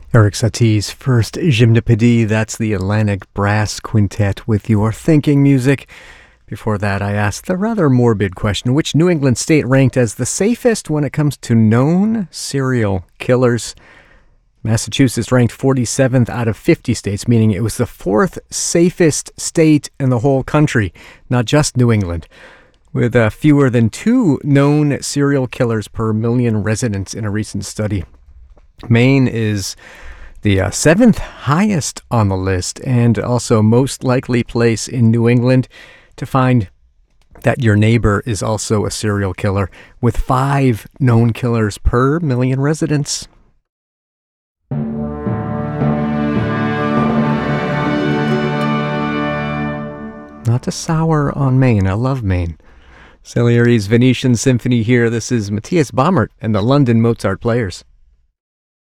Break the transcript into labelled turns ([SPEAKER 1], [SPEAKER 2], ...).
[SPEAKER 1] Eric Satie's first Gymnopédie, that's the Atlantic Brass Quintet with your thinking music. Before that, I asked the rather morbid question, which New England state ranked as the safest when it comes to known serial killers? Massachusetts ranked 47th out of 50 states, meaning it was the fourth safest state in the whole country, not just New England, with fewer than 2 known serial killers per million residents in a recent study. Maine is the 7th highest on the list, and also most likely place in New England to find that your neighbor is also a serial killer, with 5 known killers per million residents. Not to sour on Maine. I love Maine. Salieri's Venetian Symphony here. This is Matthias Baumert and the London Mozart Players.